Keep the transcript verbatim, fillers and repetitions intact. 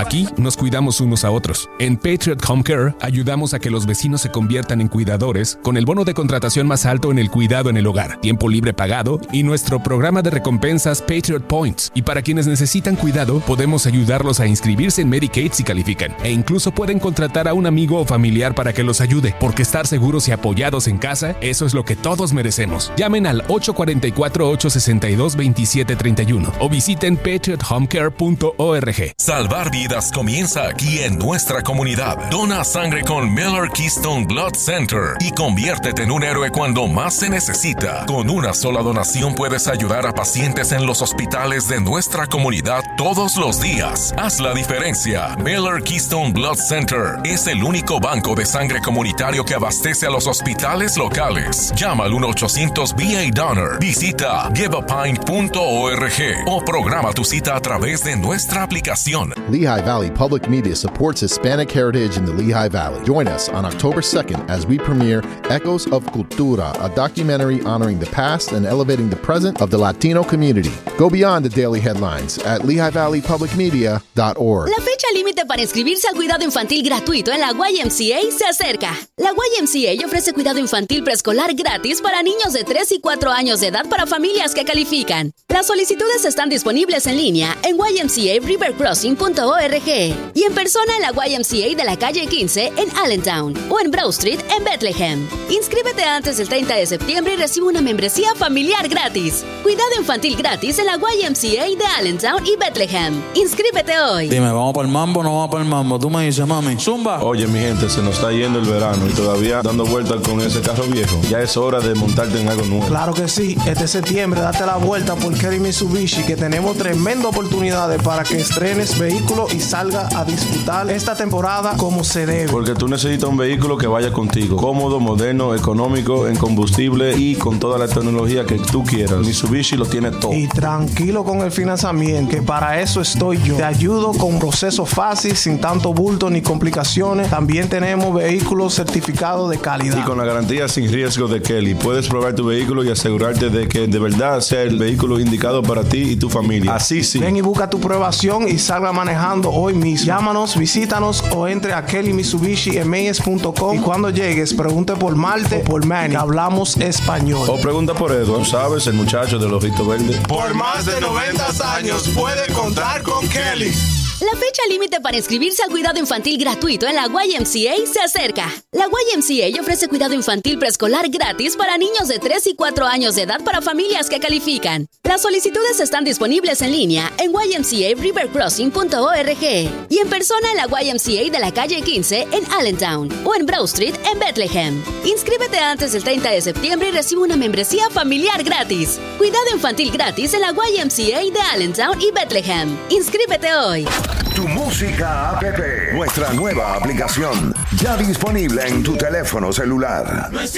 Aquí nos cuidamos unos a otros. En Patriot Home Care ayudamos a que los vecinos se conviertan en cuidadores con el bono de contratación más alto en el cuidado en el hogar, tiempo libre pagado y nuestro programa de recompensas Patriot Points. Y para quienes necesitan cuidado, podemos ayudarlos a inscribirse en Medicaid si califican. E incluso pueden contratar a un amigo o familiar para que los ayude, porque estar seguros y apoyados en casa, eso es lo que todos merecemos. Llamen al ocho cuatro cuatro, ocho seis dos, dos siete tres uno o visiten patriot home care punto org. Salvar vidas comienza aquí en nuestra comunidad. Dona sangre con Miller Keystone Blood Center y conviértete en un héroe cuando más se necesita. Con una sola donación puedes ayudar a pacientes en los hospitales de nuestra comunidad todos los días. Haz la diferencia. Miller Keystone Blood Center es el único banco de sangre comunitario que abastece a los hospitales locales. Llama al uno ochocientos B A Donor. Visita give a pint punto org o programa tu cita a través de nuestra aplicación. Lehigh Valley Public Media supports Hispanic heritage in the Lehigh Valley. Join us on October second as we premiere Ecos of Cultura, a documentary honoring the past and elevating the present of the Latino community. Go beyond the daily headlines at lehigh valley public media dot org. La fecha límite para inscribirse al cuidado infantil gratuito en la Y M C A se acerca. La Y M C A ofrece cuidado infantil preescolar gratis para niños de tres y cuatro años de edad para familias que califican. Las solicitudes están disponibles en línea en y m c a river crossing punto org y en persona en la Y M C A de la calle quince en Allentown o en Broad Street en Bethlehem. Inscríbete antes del treinta de septiembre y recibe una membresía familiar gratis. Cuidado infantil gratis en la Y M C A de Allentown y Bethlehem. Inscríbete hoy. Dime, ¿vamos para el mambo o no vamos para el mambo? Tú me dices, mami. Zumba. Oye, mi gente, se nos está yendo el verano y todavía dando vueltas con ese carro viejo. Ya es hora de montarte en algo nuevo. Claro que sí. Este septiembre date la vuelta por Kelly Mitsubishi, que tenemos tremendas oportunidades para que estrenes vehículo y salga a disfrutar esta temporada como se debe. Porque tú necesitas un vehículo que vaya contigo. Cómodo, moderno, económico, en combustible y con toda la tecnología que tú quieras. Mitsubishi lo tiene todo. Y tranquilo con el financiamiento, que para eso estoy yo. Te ayudo con un proceso fácil, sin tanto bulto ni complicaciones. También tenemos vehículos certificados de calidad. Y con la garantía sin riesgo de Kelly, puedes probar tu vehículo y asegurarte de que de verdad sea el vehículo indicado para ti y tu familia. Así sí. Ven y busca tu aprobación y salga manejando hoy mismo. Llámanos, visítanos o entre a kelly mitsubishi m s punto com y cuando llegues pregunte por Marte o por Manny, que hablamos español. O pregunta por Edward, ¿sabes? El muchacho del ojito verde. Por más de noventa años puede contar con Kelly. La fecha límite para inscribirse al cuidado infantil gratuito en la Y M C A se acerca. La Y M C A ofrece cuidado infantil preescolar gratis para niños de tres y cuatro años de edad para familias que califican. Las solicitudes están disponibles en línea en y m c a river crossing punto org y en persona en la Y M C A de la calle quince en Allentown o en Broad Street en Bethlehem. Inscríbete antes del treinta de septiembre y recibe una membresía familiar gratis. Cuidado infantil gratis en la Y M C A de Allentown y Bethlehem. Inscríbete hoy. Tu Música App, nuestra nueva aplicación, ya disponible en tu teléfono celular.